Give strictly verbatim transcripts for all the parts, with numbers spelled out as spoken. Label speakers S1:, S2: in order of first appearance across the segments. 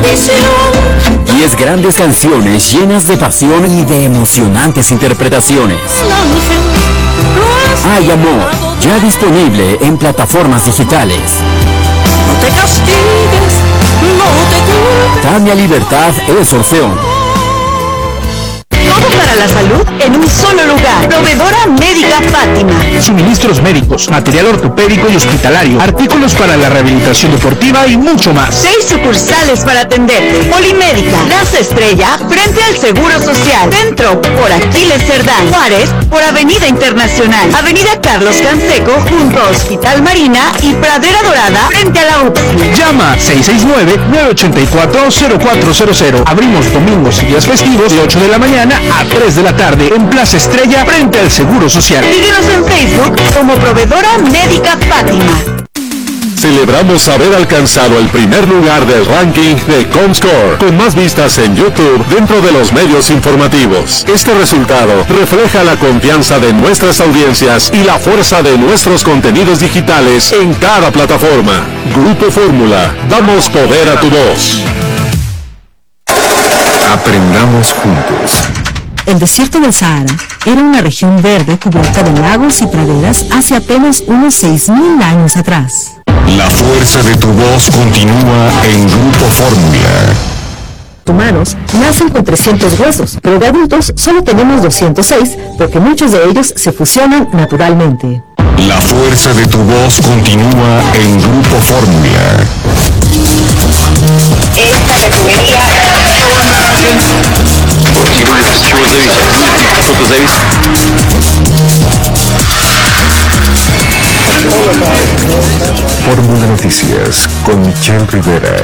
S1: Diez grandes canciones llenas de pasión y de emocionantes interpretaciones. Hay amor, ya disponible en plataformas digitales.
S2: No te castigues, no te culpes.
S1: Tania Libertad es Orfeón.
S3: Todo para la salud en un solo lugar. Proveedora Médica Fátima.
S4: Suministros médicos, material ortopédico y hospitalario, artículos para la rehabilitación deportiva y mucho más.
S3: Seis sucursales para atenderte. Polimédica, Plaza Estrella, frente al Seguro Social. Centro, por Aquiles Cerdán. Juárez, por Avenida Internacional. Avenida Carlos Canseco, junto a Hospital Marina y Pradera Dorada, frente a la U P S I.
S4: Llama seis seis nueve, nueve ocho cuatro, cero cuatro cero cero. Abrimos domingos y días festivos de ocho de la mañana a tres de la tarde en Plaza Estrella frente al Seguro Social.
S3: Síguenos en Facebook como Proveedora Médica Fátima.
S5: Celebramos haber alcanzado el primer lugar del ranking de Comscore, con más vistas en YouTube dentro de los medios informativos. Este resultado refleja la confianza de nuestras audiencias y la fuerza de nuestros contenidos digitales en cada plataforma. Grupo Fórmula, damos poder a tu voz. Aprendamos juntos.
S6: El desierto del Sahara era una región verde cubierta de lagos y praderas hace apenas unos seis mil años atrás.
S5: La fuerza de tu voz continúa en Grupo Fórmula.
S6: Humanos nacen con trescientos huesos, pero de adultos solo tenemos doscientos seis porque muchos de ellos se fusionan naturalmente.
S5: La fuerza de tu voz continúa en Grupo Fórmula.
S3: Esta refinería
S5: Fórmula Noticias con Michelle Rivera.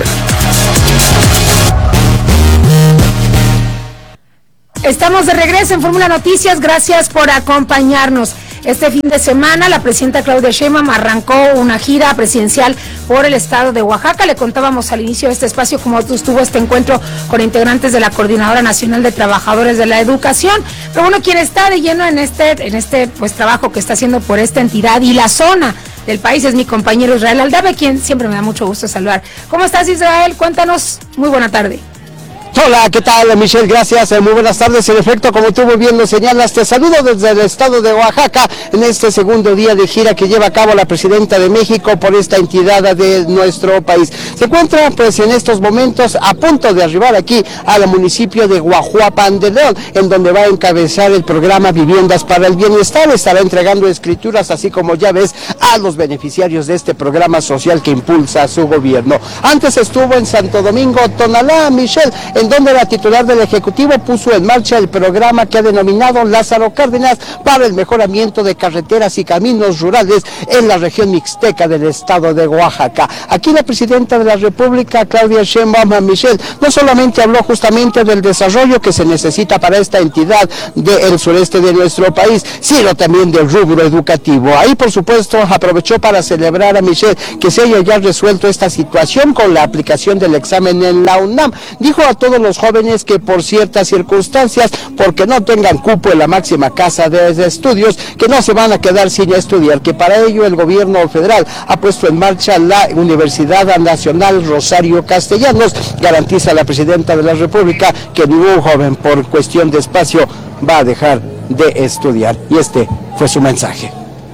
S7: Estamos de regreso en Fórmula Noticias, gracias por acompañarnos. Este fin de semana la presidenta Claudia Sheinbaum arrancó una gira presidencial por el estado de Oaxaca. Le contábamos al inicio de este espacio cómo estuvo este encuentro con integrantes de la Coordinadora Nacional de Trabajadores de la Educación. Pero bueno, quien está de lleno en este, en este pues trabajo que está haciendo por esta entidad y la zona del país es mi compañero Israel Aldave, quien siempre me da mucho gusto saludar. ¿Cómo estás, Israel? Cuéntanos. Muy buena tarde.
S8: Hola, ¿qué tal, Michelle? Gracias, muy buenas tardes. En efecto, como tú muy bien lo señalas, te saludo desde el estado de Oaxaca en este segundo día de gira que lleva a cabo la presidenta de México por esta entidad de nuestro país. Se encuentra pues en estos momentos a punto de arribar aquí al municipio de Guajuapan de León, en donde va a encabezar el programa Viviendas para el Bienestar. Estará entregando escrituras, así como llaves, a los beneficiarios de este programa social que impulsa su gobierno. Antes estuvo en Santo Domingo, Tonalá, Michelle, en donde la titular del Ejecutivo puso en marcha el programa que ha denominado Lázaro Cárdenas para el mejoramiento de carreteras y caminos rurales en la región mixteca del estado de Oaxaca. Aquí la presidenta de la República, Claudia Sheinbaum, Michelle, no solamente habló justamente del desarrollo que se necesita para esta entidad del sureste de nuestro país, sino también del rubro educativo. Ahí, por supuesto, aprovechó para celebrar a Michelle que se haya ya resuelto esta situación con la aplicación del examen en la UNAM. Dijo a todos los jóvenes que por ciertas circunstancias, porque no tengan cupo en la máxima casa de estudios, que no se van a quedar sin estudiar, que para ello el gobierno federal ha puesto en marcha la Universidad Nacional Rosario Castellanos. Garantiza la presidenta de la República que ningún joven por cuestión de espacio va a dejar de estudiar, y este fue su mensaje.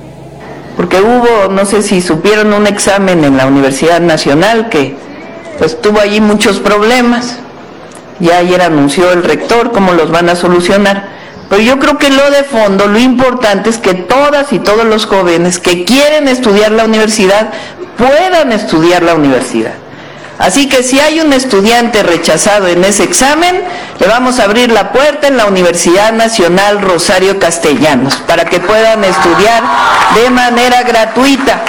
S9: Porque hubo, no sé si supieron, un examen en la Universidad Nacional que pues tuvo allí muchos problemas. Ya ayer anunció el rector cómo los van a solucionar, pero yo creo que lo de fondo, lo importante es que todas y todos los jóvenes que quieren estudiar la universidad puedan estudiar la universidad. Así que si hay un estudiante rechazado en ese examen, le vamos a abrir la puerta en la Universidad Nacional Rosario Castellanos para que puedan estudiar de manera gratuita.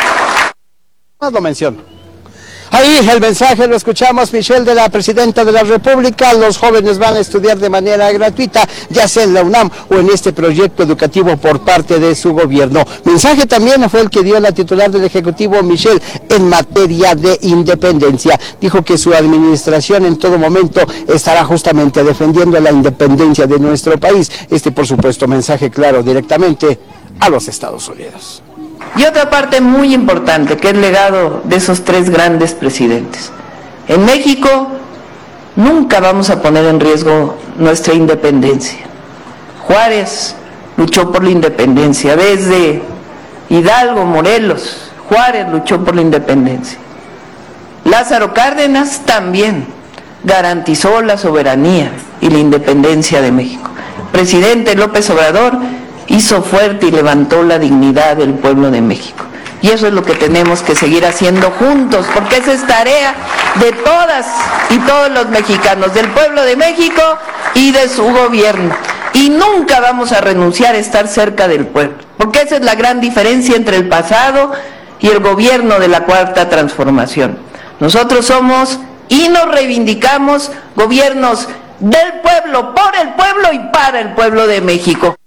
S8: No lo menciono. Ahí el mensaje lo escuchamos, Michelle, de la presidenta de la República. Los jóvenes van a estudiar de manera gratuita, ya sea en la UNAM o en este proyecto educativo por parte de su gobierno. Mensaje también fue el que dio la titular del Ejecutivo, Michelle, en materia de independencia. Dijo que su administración en todo momento estará justamente defendiendo la independencia de nuestro país. Este, por supuesto, mensaje claro directamente a los Estados Unidos.
S9: Y otra parte muy importante, que es el legado de esos tres grandes presidentes. En México nunca vamos a poner en riesgo nuestra independencia. Juárez luchó por la independencia, desde Hidalgo, Morelos, Juárez luchó por la independencia. Lázaro Cárdenas también garantizó la soberanía y la independencia de México. El presidente López Obrador hizo fuerte y levantó la dignidad del pueblo de México. Y eso es lo que tenemos que seguir haciendo juntos, porque esa es tarea de todas y todos los mexicanos, del pueblo de México y de su gobierno. Y nunca vamos a renunciar a estar cerca del pueblo, porque esa es la gran diferencia entre el pasado y el gobierno de la Cuarta Transformación. Nosotros somos y nos reivindicamos gobiernos del pueblo, por el pueblo y para el pueblo de México.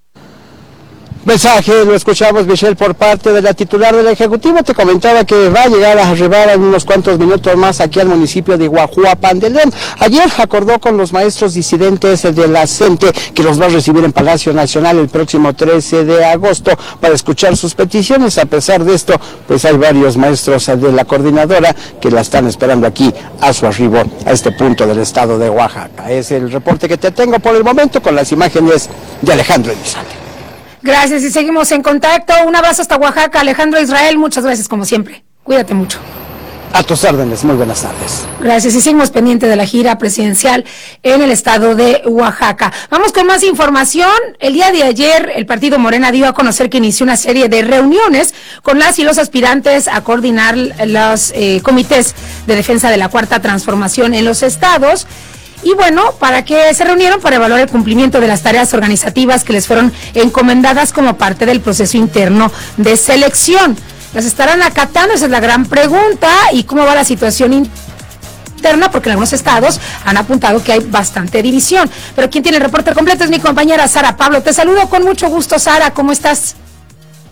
S8: Mensaje, lo escuchamos, Michelle, por parte de la titular del Ejecutivo. Te comentaba que va a llegar a arribar en unos cuantos minutos más aquí al municipio de Guajuapan de León. Ayer acordó con los maestros disidentes de la CENTE que los va a recibir en Palacio Nacional el próximo trece de agosto para escuchar sus peticiones. A pesar de esto, pues hay varios maestros de la coordinadora que la están esperando aquí a su arribo a este punto del estado de Oaxaca. Es el reporte que te tengo por el momento con las imágenes de Alejandro Elizalde.
S7: Gracias y seguimos en contacto. Un abrazo hasta Oaxaca. Alejandro Israel, muchas gracias como siempre. Cuídate mucho.
S8: A tus órdenes, muy buenas tardes.
S7: Gracias y seguimos pendiente de la gira presidencial en el estado de Oaxaca. Vamos con más información. El día de ayer el partido Morena dio a conocer que inició una serie de reuniones con las y los aspirantes a coordinar los eh, comités de defensa de la Cuarta Transformación en los estados. Y bueno, ¿para qué se reunieron? Para evaluar el cumplimiento de las tareas organizativas que les fueron encomendadas como parte del proceso interno de selección. ¿Las estarán acatando? Esa es la gran pregunta. ¿Y cómo va la situación interna? Porque en algunos estados han apuntado que hay bastante división. Pero quien tiene el reporte completo es mi compañera Sara Pablo. Te saludo con mucho gusto, Sara. ¿Cómo estás?